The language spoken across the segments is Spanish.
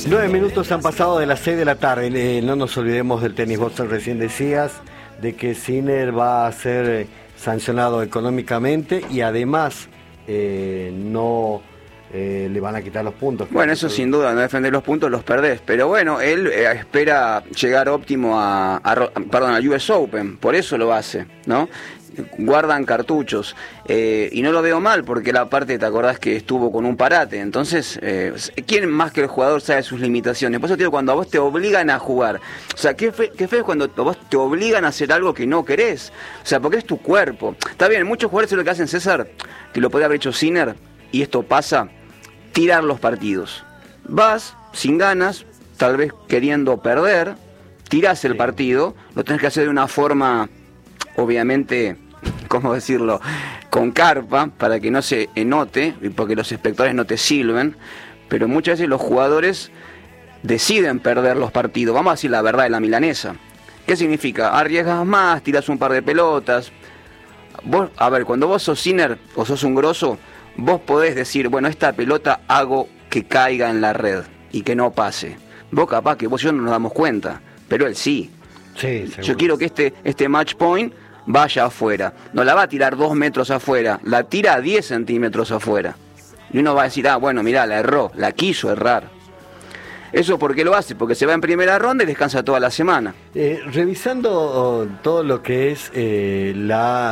9 minutos han pasado de las 6 de la tarde. No nos olvidemos del tenis. Vos recién decías de que Sinner va a ser sancionado económicamente y además no le van a quitar los puntos. Bueno, eso sin duda, no defender los puntos los perdés. Pero bueno, él espera llegar óptimo al US Open, por eso lo hace, ¿no? Guardan cartuchos y no lo veo mal porque la parte, te acordás que estuvo con un parate, entonces ¿quién más que el jugador sabe sus limitaciones? Por eso te digo, cuando a vos te obligan a jugar, o sea, qué feo es cuando a vos te obligan a hacer algo que no querés, o sea, porque es tu cuerpo. Está bien, muchos jugadores es lo que hacen, César, que lo podría haber hecho Sinner, y esto pasa, tirar los partidos. Vas sin ganas, tal vez queriendo perder, tirás el partido, lo tenés que hacer de una forma, obviamente, ¿cómo decirlo?, con carpa, para que no se note, porque los espectadores no te silben, pero muchas veces los jugadores deciden perder los partidos. Vamos a decir la verdad de la milanesa. ¿Qué significa? Arriesgas más, tiras un par de pelotas. Vos, a ver, cuando vos sos Sinner o sos un grosso, vos podés decir, bueno, esta pelota hago que caiga en la red y que no pase. Vos capaz que vos y yo no nos damos cuenta, pero él sí. Sí, yo quiero que este match point vaya afuera. No la va a tirar 2 metros afuera, la tira a 10 centímetros afuera. Y uno va a decir, bueno, mirá, la erró, la quiso errar. ¿Eso por qué lo hace? Porque se va en primera ronda y descansa toda la semana. Revisando todo lo que es el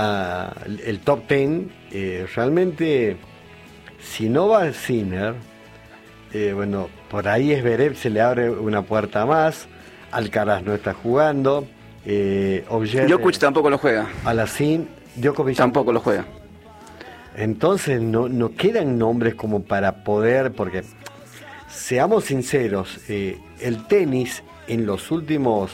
top 10, realmente, si no va Sinner, bueno, por ahí Zverev se le abre una puerta más, Alcaraz no está jugando, Djokovic tampoco lo juega. Alacín, Djokovic tampoco lo juega. Entonces no quedan nombres como para poder, porque seamos sinceros, el tenis en los últimos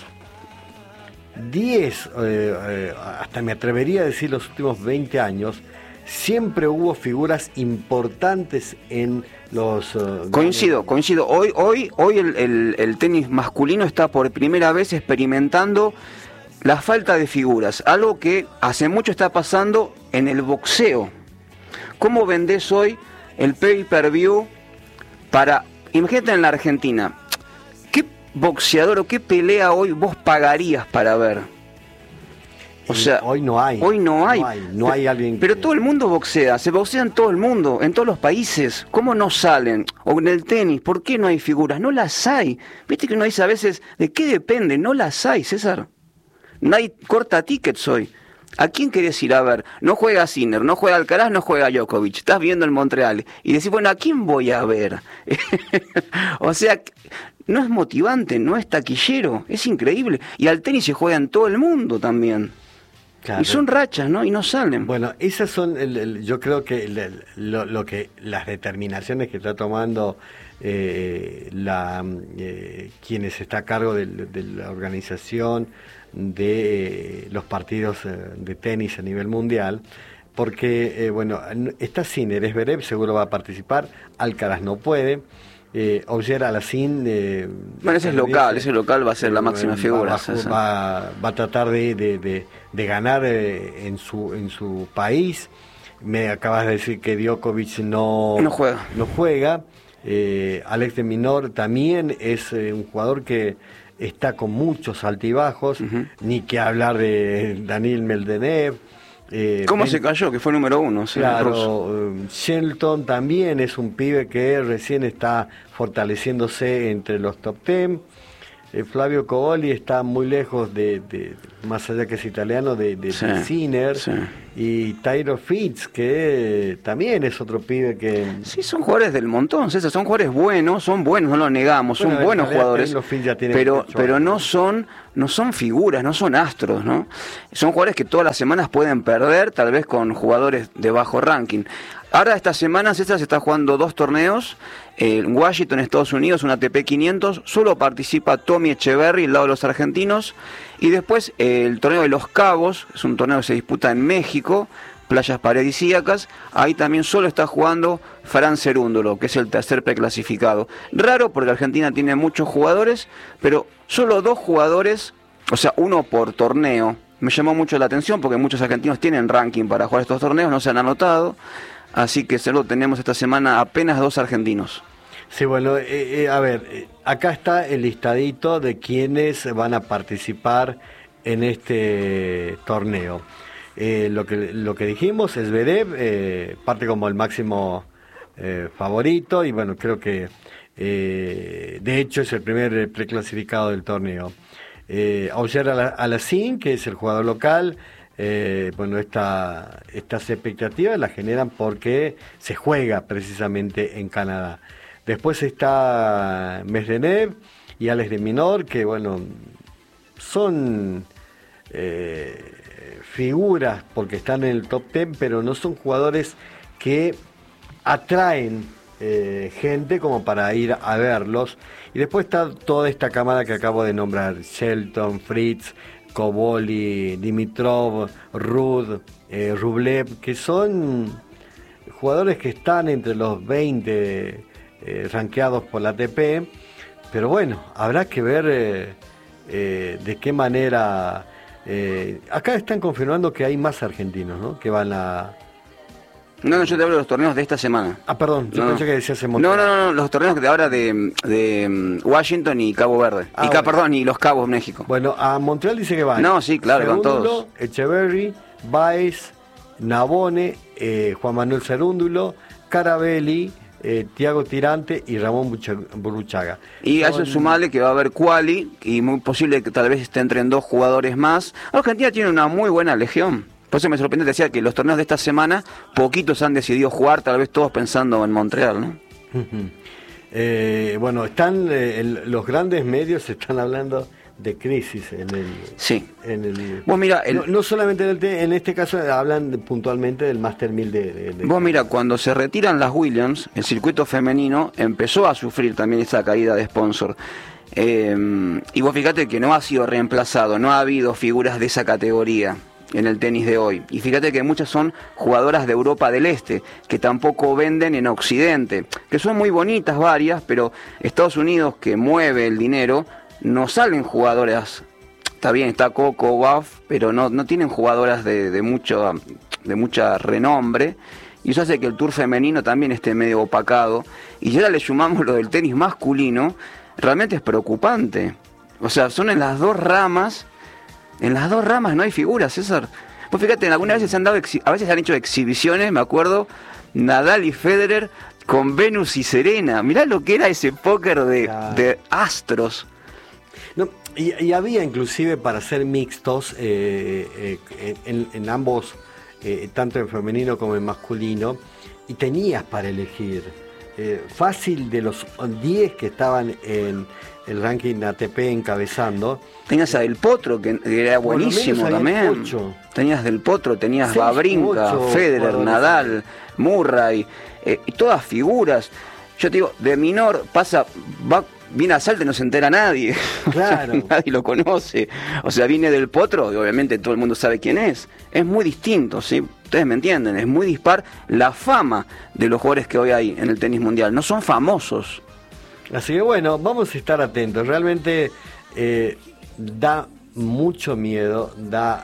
10, hasta me atrevería a decir los últimos 20 años, siempre hubo figuras importantes en los... Coincido. Hoy el tenis masculino está por primera vez experimentando la falta de figuras, algo que hace mucho está pasando en el boxeo. ¿Cómo vendés hoy el pay-per-view para... Imagínate en la Argentina, ¿qué boxeador o qué pelea hoy vos pagarías para ver? O sea, hoy no hay. No hay alguien. Pero todo el mundo boxea, se boxea en todo el mundo, en todos los países. ¿Cómo no salen? O en el tenis, ¿por qué no hay figuras? No las hay. Viste que uno dice a veces, ¿de qué depende? No las hay, César. No hay corta tickets hoy. ¿A quién querés ir a ver? No juega Sinner, no juega Alcaraz, no juega Djokovic. Estás viendo el Montreal y decís, bueno, ¿a quién voy a ver? O sea, no es motivante, no es taquillero, es increíble. Y al tenis se juega en todo el mundo también. Claro. Y son rachas, ¿no? Y no salen. Bueno, esas son, yo creo que las determinaciones que está tomando quienes está a cargo de la organización de los partidos de tenis a nivel mundial, porque, bueno, está Sinner, Zverev seguro va a participar, Alcaraz no puede, Auger Alacín... bueno, ese local va a ser la máxima figura. Va a tratar de ganar en su país. Me acabas de decir que Djokovic no juega. Alex de Minaur también es un jugador que está con muchos altibajos, ni que hablar de Daniil Medvedev. ¿Cómo se cayó? Que fue número 1. Claro, Shelton también es un pibe que recién está fortaleciéndose entre los top 10. Flavio Cobolli está muy lejos de más allá que es italiano, de Sinner. Sí. Y Taylor Fritz, que también es otro pibe que... Sí, son jugadores del montón, César, son jugadores buenos, no lo negamos, bueno, son buenos jugadores, pero no son figuras, no son astros, ¿no? Son jugadores que todas las semanas pueden perder, tal vez con jugadores de bajo ranking. Ahora esta semana, César, se está jugando 2 torneos, en Washington, Estados Unidos, un ATP 500, solo participa Tommy Echeverry, el lado de los argentinos, y después el torneo de Los Cabos, es un torneo que se disputa en México, playas paradisíacas, ahí también solo está jugando Fran Cerúndolo, que es el tercer preclasificado. Raro porque Argentina tiene muchos jugadores, pero solo 2 jugadores, o sea, 1 por torneo. Me llamó mucho la atención porque muchos argentinos tienen ranking para jugar estos torneos, no se han anotado. Así que solo tenemos esta semana apenas 2 argentinos. Sí, bueno, a ver, acá está el listadito de quienes van a participar en este torneo. Lo que dijimos es Zverev, parte como el máximo favorito y bueno, creo que de hecho es el primer preclasificado del torneo. Auger Aliassime, que es el jugador local, bueno, estas expectativas las generan porque se juega precisamente en Canadá. Después está Medvedev y Alex de Minaur, que bueno, son figuras porque están en el top 10, pero no son jugadores que atraen gente como para ir a verlos. Y después está toda esta cámara que acabo de nombrar: Shelton, Fritz, Koboli, Dimitrov, Ruud, Rublev, que son jugadores que están entre los 20 rankeados por la ATP, pero bueno, habrá que ver de qué manera. Acá están confirmando que hay más argentinos, ¿no? Que van a... No, yo te hablo de los torneos de esta semana. Ah, perdón, yo pensé que decías en Montreal. No, los torneos de ahora de Washington y Cabo Verde. Perdón, y Los Cabos, México. Bueno, a Montreal dice que van. No, sí, claro, van todos. Echeverry, Baez, Nabone, Juan Manuel Cerúndulo, Carabelli, Tiago Tirante y Ramón Burruchaga. Y a eso sumarle que va a haber quali y muy posible que tal vez esté entre 2 jugadores más. Argentina tiene una muy buena legión. Por eso me sorprende, decía que los torneos de esta semana, poquitos han decidido jugar, tal vez todos pensando en Montreal, ¿no? Bueno, están los grandes medios están hablando de crisis en el... Sí. Vos mira, no solamente en este caso hablan puntualmente del Master 1000 de Vos mira, cuando se retiran las Williams, el circuito femenino empezó a sufrir también esa caída de sponsor. Y vos fíjate que no ha sido reemplazado, no ha habido figuras de esa categoría en el tenis de hoy. Y fíjate que muchas son jugadoras de Europa del Este, que tampoco venden en Occidente, que son muy bonitas varias, pero Estados Unidos, que mueve el dinero, no salen jugadoras. Está bien, está Coco, Buff, pero no tienen jugadoras de mucha renombre, y eso hace que el tour femenino también esté medio opacado. Y ya le sumamos lo del tenis masculino, realmente es preocupante. O sea, son en las dos ramas no hay figuras, César. Pues fíjate, algunas veces a veces han hecho exhibiciones, me acuerdo, Nadal y Federer con Venus y Serena. Mirá lo que era ese póker de astros. No, y había inclusive para hacer mixtos en ambos, tanto en femenino como en masculino, y tenías para elegir. Fácil, de los 10 que estaban en el ranking ATP encabezando, tenías a Del Potro, que era buenísimo también. Tenías Del Potro, tenías Wawrinka, Federer, Nadal, Murray, y todas figuras. Yo te digo, de Minaur viene a Salta y no se entera nadie. Claro. Nadie lo conoce. O sea, viene Del Potro y obviamente todo el mundo sabe quién es. Es muy distinto, ¿sí? Ustedes me entienden, es muy dispar la fama de los jugadores que hoy hay en el tenis mundial. No son famosos. Así que bueno, vamos a estar atentos. Realmente da mucho miedo,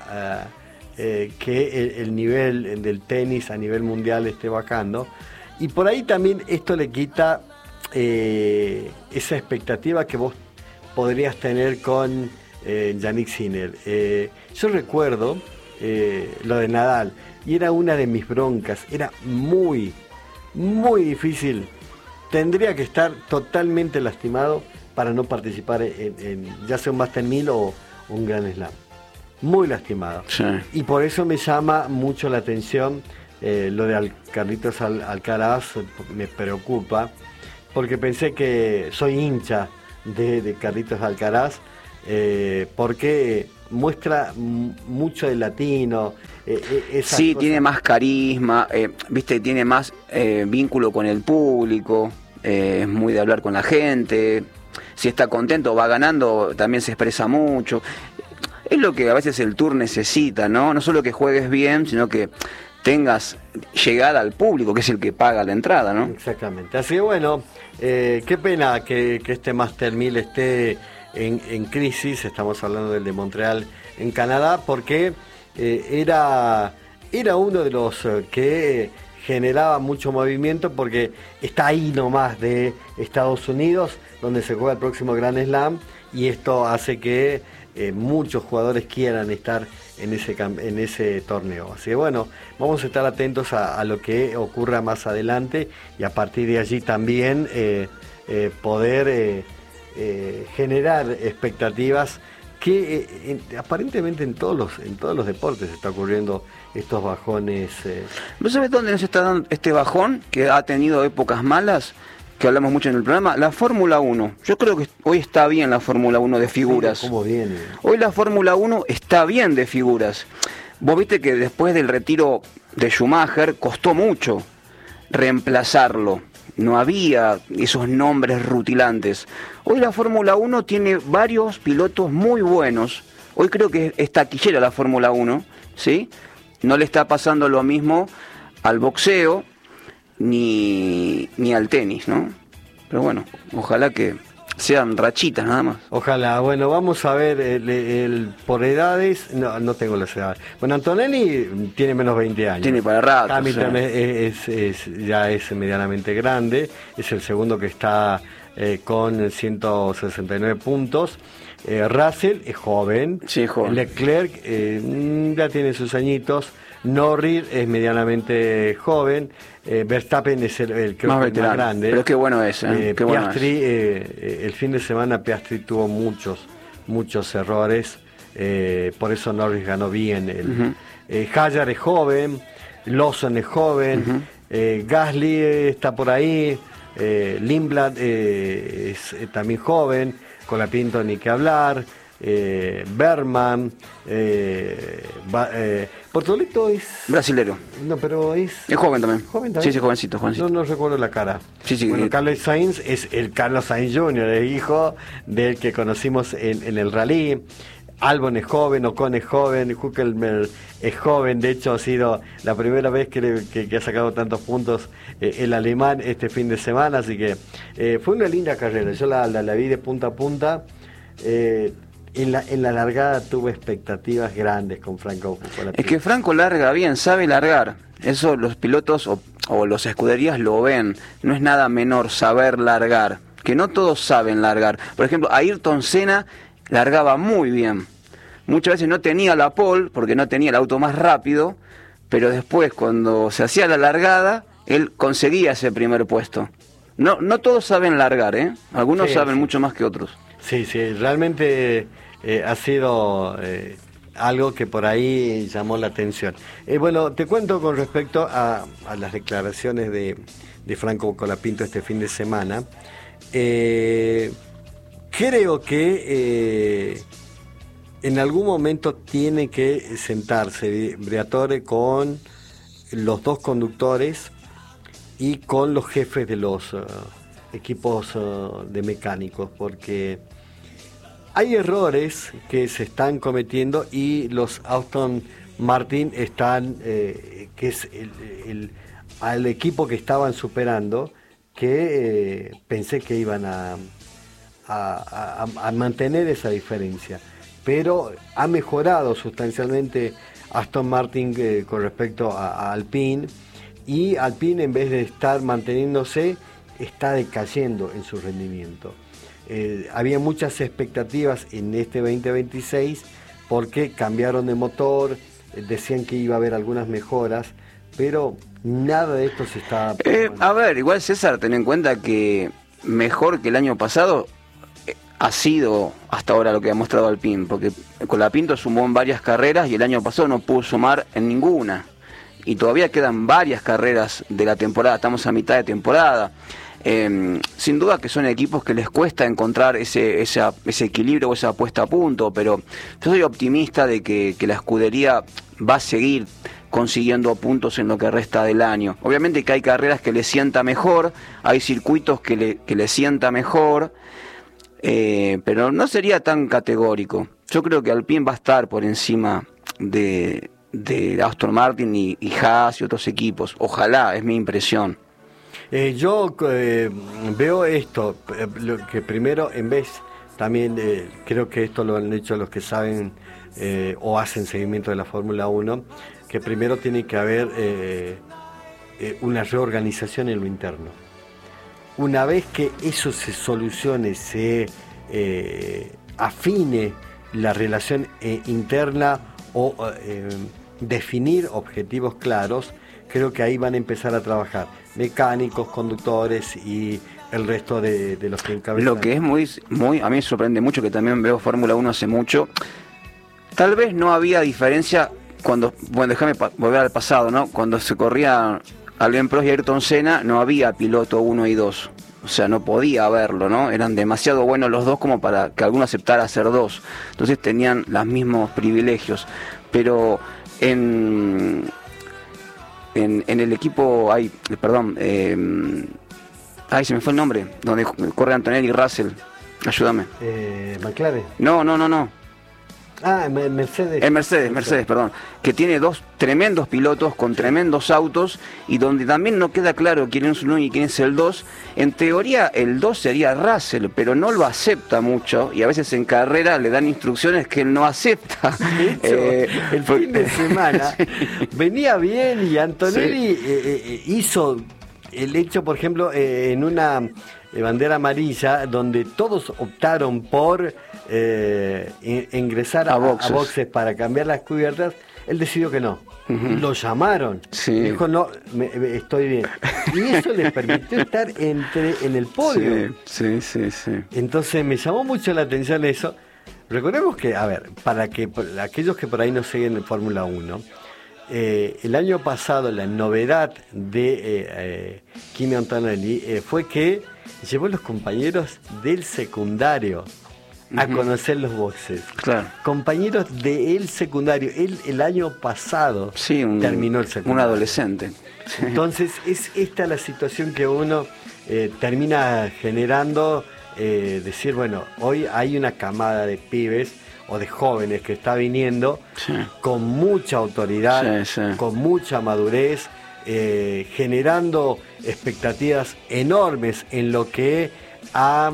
que el nivel del tenis a nivel mundial esté bajando. Y por ahí también esto le quita esa expectativa que vos podrías tener con Jannik Sinner. Yo recuerdo lo de Nadal, y era una de mis broncas. Era muy, muy difícil. Tendría que estar totalmente lastimado para no participar en ya sea un Master 1000 o un Grand Slam. Muy lastimado. Sí. Y por eso me llama mucho la atención lo de Carlitos Alcaraz. Me preocupa, porque pensé que soy hincha de Carlitos Alcaraz, porque muestra mucho del latino. Sí, cosas. Tiene más carisma, viste, tiene más vínculo con el público, es muy de hablar con la gente. Si está contento, va ganando, también se expresa mucho. Es lo que a veces el tour necesita, ¿no? No solo que juegues bien, sino que tengas llegada al público, que es el que paga la entrada, ¿no? Exactamente. Así que bueno, qué pena que este Master 1000 esté en crisis. Estamos hablando del de Montreal en Canadá, porque era uno de los que generaba mucho movimiento porque está ahí nomás de Estados Unidos, donde se juega el próximo Grand Slam, y esto hace que muchos jugadores quieran estar en ese torneo. Así que bueno, vamos a estar atentos a lo que ocurra más adelante, y a partir de allí también poder generar expectativas que aparentemente en todos los deportes está ocurriendo estos bajones. ¿No sabes dónde nos está dando este bajón que ha tenido épocas malas? Que hablamos mucho en el programa, la Fórmula 1. Yo creo que hoy está bien la Fórmula 1 de figuras. ¿Cómo viene? Hoy la Fórmula 1 está bien de figuras. Vos viste que después del retiro de Schumacher costó mucho reemplazarlo. No había esos nombres rutilantes. Hoy la Fórmula 1 tiene varios pilotos muy buenos. Hoy creo que es taquillera la Fórmula 1, ¿sí? No le está pasando lo mismo al boxeo ni al tenis, ¿no? Pero bueno, ojalá que sean rachitas nada más. Ojalá. Bueno, vamos a ver por edades. No tengo las edades. Bueno, Antonelli tiene menos 20 años. Tiene para rato. Hamilton ya es medianamente grande. Es el segundo que está con 169 puntos. Russell es joven. Sí, joven. Leclerc ya tiene sus añitos. Norris es medianamente joven. Verstappen es el creo que más grande. Pero qué bueno es, qué Piastri, bueno es. El fin de semana Piastri tuvo muchos errores, por eso Norris ganó bien. Hadjar es joven, Lawson es joven, Gasly está por ahí, Lindblad es también joven, Colapinto ni que hablar. Berman, Portoleto es brasilero. No, pero es joven también. Sí, jovencito. No recuerdo la cara. Sí. Bueno, Carlos Sainz es el Carlos Sainz Jr., el hijo del que conocimos en el rally. Albon es joven, Ocon es joven, Hülkenberg es joven. De hecho, ha sido la primera vez que ha sacado tantos puntos el alemán este fin de semana, así que fue una linda carrera. Yo la vi de punta a punta. En la largada tuve expectativas grandes con Franco Colapinto. Es que Franco larga bien, sabe largar. Eso los pilotos o los escuderías lo ven. No es nada menor saber largar. Que no todos saben largar. Por ejemplo, Ayrton Senna largaba muy bien. Muchas veces no tenía la pole porque no tenía el auto más rápido, pero después cuando se hacía la largada, él conseguía ese primer puesto. No todos saben largar, ¿eh? Algunos saben mucho más que otros. Sí, realmente ha sido algo que por ahí llamó la atención. Bueno, te cuento con respecto a las declaraciones de Franco Colapinto este fin de semana. Creo que en algún momento tiene que sentarse Briatore con los dos conductores y con los jefes de los equipos de mecánicos, porque hay errores que se están cometiendo y los Aston Martin están, que es al equipo que estaban superando, que pensé que iban a mantener esa diferencia, pero ha mejorado sustancialmente Aston Martin con respecto a Alpine, y Alpine, en vez de estar manteniéndose, está decayendo en su rendimiento. Había muchas expectativas en este 2026 porque cambiaron de motor, decían que iba a haber algunas mejoras, pero nada de esto se está... A ver, igual César, ten en cuenta que mejor que el año pasado ha sido hasta ahora lo que ha mostrado Alpine, porque Colapinto sumó en varias carreras y el año pasado no pudo sumar en ninguna. Y todavía quedan varias carreras de la temporada, estamos a mitad de temporada. Sin duda que son equipos que les cuesta encontrar ese equilibrio o esa puesta a punto, pero yo soy optimista de que la escudería va a seguir consiguiendo puntos en lo que resta del año. Obviamente que hay carreras que le sienta mejor, hay circuitos que le sienta mejor, pero no sería tan categórico. Yo creo que Alpine va a estar por encima de Aston Martin y Haas y otros equipos. Ojalá, es mi impresión. Yo veo esto, que primero, en vez, también creo que esto lo han hecho los que saben o hacen seguimiento de la Fórmula 1, que primero tiene que haber una reorganización en lo interno. Una vez que eso se solucione, se afine la relación interna o definir objetivos claros, creo que ahí van a empezar a trabajar mecánicos, conductores y el resto de los que encabezan. Lo que es muy, a mí me sorprende mucho, que también veo Fórmula 1 hace mucho, tal vez no había diferencia cuando, bueno, déjame volver al pasado, ¿no? Cuando se corría Alain Prost y Ayrton Senna, no había piloto 1 y 2. O sea, no podía haberlo, ¿no? Eran demasiado buenos los dos como para que alguno aceptara ser dos. Entonces tenían los mismos privilegios. Pero en el equipo, se me fue el nombre, donde corre Antonelli y Russell. Ayúdame. ¿McLaren? No. Mercedes. Mercedes, perdón. Que tiene dos tremendos pilotos con tremendos autos y donde también no queda claro quién es uno y quién es el 2. En teoría el 2 sería Russell, pero no lo acepta mucho y a veces en carrera le dan instrucciones que él no acepta. De hecho, el fin de semana venía bien y Antonelli hizo el hecho, por ejemplo, en una bandera amarilla donde todos optaron por ingresar a boxes para cambiar las cubiertas. Él decidió que no. Lo llamaron. Sí. Dijo, no, estoy bien. Y eso les permitió estar en el podio. Sí. Entonces me llamó mucho la atención eso. Recordemos que, para aquellos que por ahí no siguen en Fórmula 1, el año pasado la novedad de Kimi Antonelli fue que llevó a los compañeros del secundario a conocer los boxes. Claro. Compañeros del secundario. Él el año pasado terminó el secundario. Un adolescente. Entonces es esta la situación que uno termina generando, decir, bueno, hoy hay una camada de pibes o de jóvenes que está viniendo con mucha autoridad, con mucha madurez, generando expectativas enormes en lo que a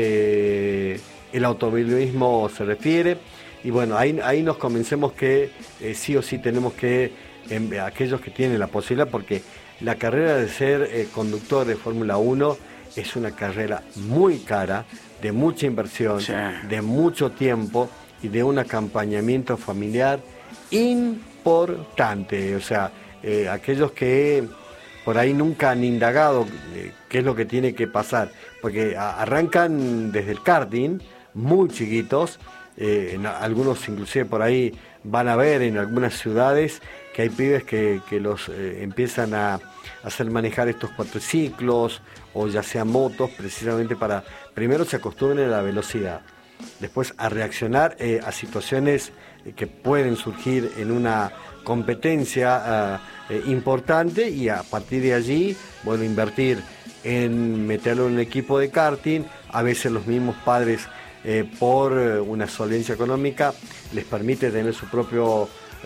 el automovilismo se refiere. Y bueno, ahí nos convencemos que sí o sí tenemos que, aquellos que tienen la posibilidad, porque la carrera de ser conductor de Fórmula 1 es una carrera muy cara, de mucha inversión, de mucho tiempo y de un acompañamiento familiar importante. O sea, aquellos que por ahí nunca han indagado qué es lo que tiene que pasar, porque arrancan desde el karting, muy chiquitos, algunos inclusive por ahí van a ver en algunas ciudades que hay pibes que los empiezan a hacer manejar estos cuatriciclos o ya sean motos, precisamente para, primero se acostumbren a la velocidad, después a reaccionar a situaciones que pueden surgir en una competencia importante, y a partir de allí, bueno, invertir en meterlo en un equipo de karting. A veces los mismos padres, por una solvencia económica, les permite tener su propia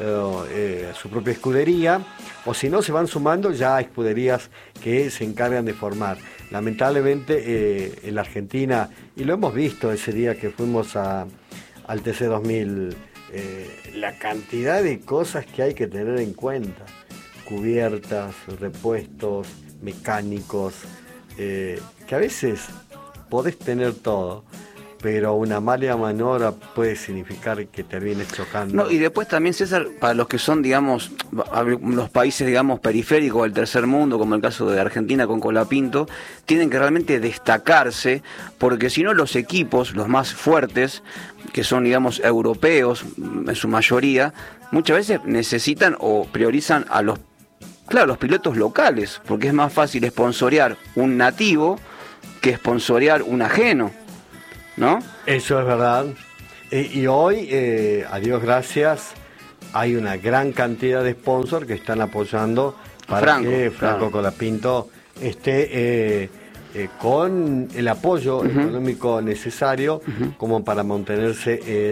escudería, o si no, se van sumando ya a escuderías que se encargan de formar. Lamentablemente en la Argentina, y lo hemos visto ese día que fuimos al TC2000, la cantidad de cosas que hay que tener en cuenta: cubiertas, repuestos, mecánicos, que a veces podés tener todo, pero una mala maniobra puede significar que termines chocando. No, y después también, César, para los que son, digamos, los países, digamos, periféricos del tercer mundo, como el caso de Argentina con Colapinto, tienen que realmente destacarse, porque si no, los equipos, los más fuertes, que son, digamos, europeos en su mayoría, muchas veces necesitan o priorizan a los pilotos locales, porque es más fácil sponsorear un nativo que sponsorear un ajeno, ¿no? Eso es verdad. Y hoy, a Dios gracias, hay una gran cantidad de sponsors que están apoyando para que Franco Colapinto esté con el apoyo económico necesario como para mantenerse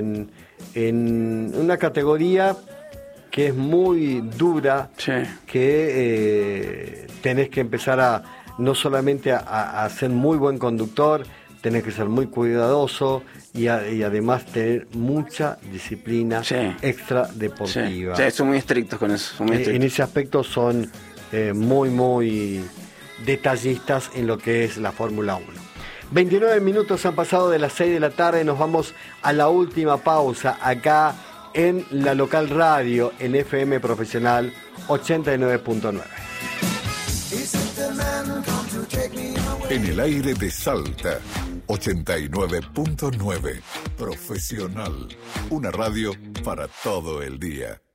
en una categoría que es muy dura, que tenés que empezar no solamente a ser muy buen conductor, tenés que ser muy cuidadoso y además tener mucha disciplina extra deportiva. Son muy estrictos con eso. En ese aspecto son muy detallistas en lo que es la Fórmula 1. 29 minutos han pasado de las 6 de la tarde, nos vamos a la última pausa acá en la local radio, en FM Profesional 89.9. En el aire de Salta, 89.9. Profesional. Una radio para todo el día.